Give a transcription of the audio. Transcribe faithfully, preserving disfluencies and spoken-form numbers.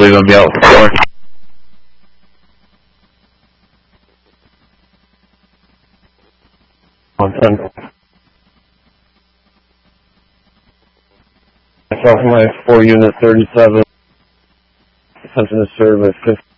believe I'll be out for four. On ten. Myself and my four unit thirty-seven. Attention to service.